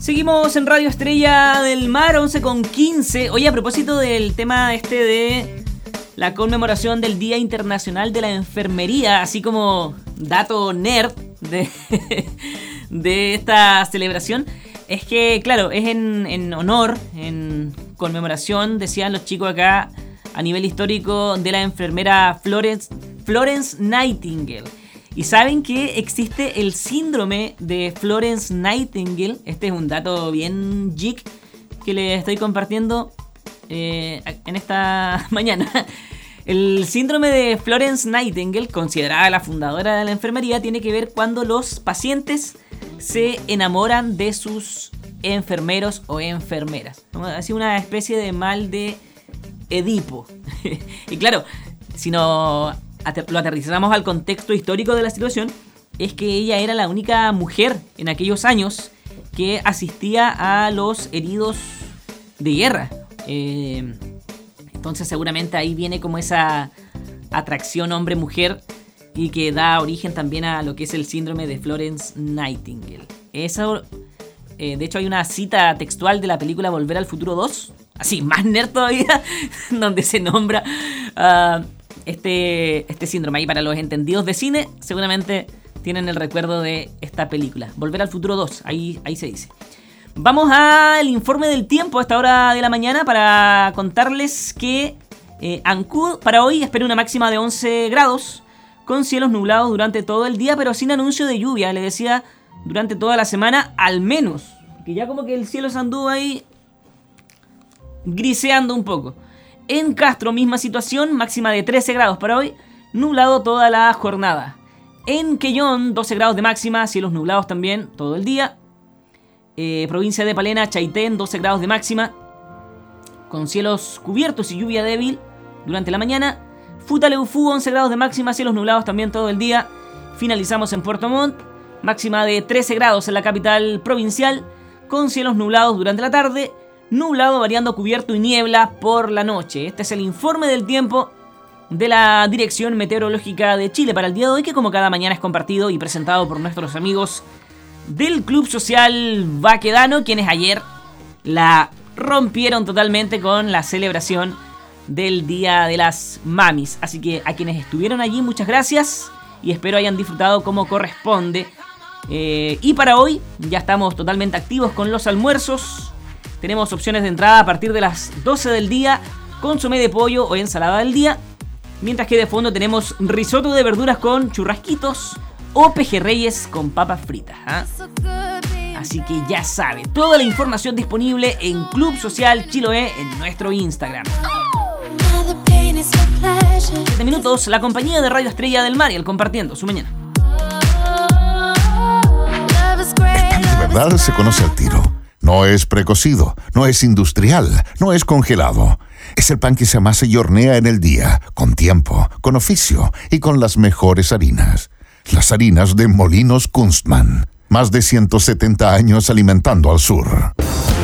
Seguimos en Radio Estrella del Mar, 11:15. Oye, a propósito del tema de la conmemoración del Día Internacional de la Enfermería, así como dato nerd de esta celebración, es que, claro, es en honor, en conmemoración, decían los chicos acá, a nivel histórico, de la enfermera Florence Nightingale. Y saben que existe el síndrome de Florence Nightingale. Este es un dato bien geek que les estoy compartiendo en esta mañana. El síndrome de Florence Nightingale, considerada la fundadora de la enfermería, tiene que ver cuando los pacientes se enamoran de sus enfermeros o enfermeras. Así una especie de mal de Edipo. Y claro, si no lo aterrizamos al contexto histórico de la situación, es que ella era la única mujer en aquellos años que asistía a los heridos de guerra. Entonces seguramente ahí viene como esa atracción hombre-mujer y que da origen también a lo que es el síndrome de Florence Nightingale. Eso, de hecho hay una cita textual de la película Volver al Futuro 2, así más nerd todavía, donde se nombra este síndrome. Ahí para los entendidos de cine seguramente tienen el recuerdo de esta película Volver al Futuro 2, ahí se dice. Vamos al informe del tiempo a esta hora de la mañana para contarles que Ancud para hoy espera una máxima de 11 grados con cielos nublados durante todo el día, pero sin anuncio de lluvia, le decía, durante toda la semana al menos, que ya como que el cielo se anduvo ahí griseando un poco. En Castro, misma situación, máxima de 13 grados para hoy, nublado toda la jornada. En Quellón, 12 grados de máxima, cielos nublados también todo el día. Provincia de Palena, Chaitén, 12 grados de máxima, con cielos cubiertos y lluvia débil durante la mañana. Futaleufú, 11 grados de máxima, cielos nublados también todo el día. Finalizamos en Puerto Montt, máxima de 13 grados en la capital provincial, con cielos nublados durante la tarde. Nublado variando cubierto y niebla por la noche. Este es el informe del tiempo de la Dirección Meteorológica de Chile para el día de hoy, que como cada mañana es compartido y presentado por nuestros amigos del Club Social Baquedano, quienes ayer la rompieron totalmente con la celebración del Día de las Mamis. Así que a quienes estuvieron allí, muchas gracias y espero hayan disfrutado como corresponde. Y para hoy ya estamos totalmente activos con los almuerzos. Tenemos opciones de entrada a partir de las 12 del día, consomé de pollo o ensalada del día, mientras que de fondo tenemos risotto de verduras con churrasquitos o pejerreyes con papas fritas. Así que ya sabe, toda la información disponible en Club Social Chiloé en nuestro Instagram. 7 minutos, la compañía de Radio Estrella del Mar y el compartiendo su mañana. El pan de verdad se conoce al tiro. No es precocido, no es industrial, no es congelado. Es el pan que se amasa y hornea en el día, con tiempo, con oficio y con las mejores harinas. Las harinas de Molinos Kunstmann. Más de 170 años alimentando al sur.